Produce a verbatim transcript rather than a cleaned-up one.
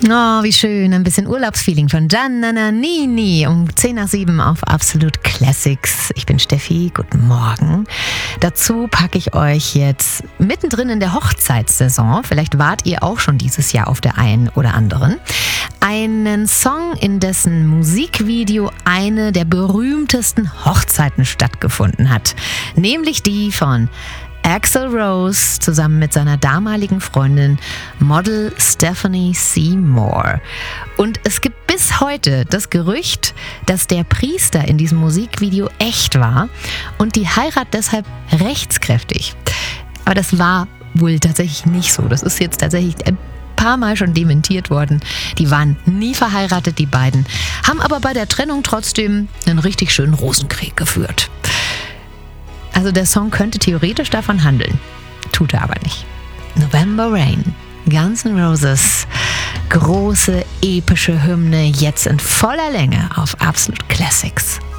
Oh, wie schön. Ein bisschen Urlaubsfeeling von Gianna Nannini um zehn nach sieben auf Absolute Classics. Ich bin Steffi, guten Morgen. Dazu packe ich euch jetzt mittendrin in der Hochzeitssaison, vielleicht wart ihr auch schon dieses Jahr auf der einen oder anderen, einen Song, in dessen Musikvideo eine der berühmtesten Hochzeiten stattgefunden hat. Nämlich die von Axl Rose zusammen mit seiner damaligen Freundin Model Stephanie Seymour. Und es gibt bis heute das Gerücht, dass der Priester in diesem Musikvideo echt war und die Heirat deshalb rechtskräftig. Aber das war wohl tatsächlich nicht so. Das ist jetzt tatsächlich ein paar Mal schon dementiert worden. Die waren nie verheiratet, die beiden, haben aber bei der Trennung trotzdem einen richtig schönen Rosenkrieg geführt. Also der Song könnte theoretisch davon handeln, tut er aber nicht. November Rain, Guns N' Roses, große epische Hymne, jetzt in voller Länge auf Absolute Classics.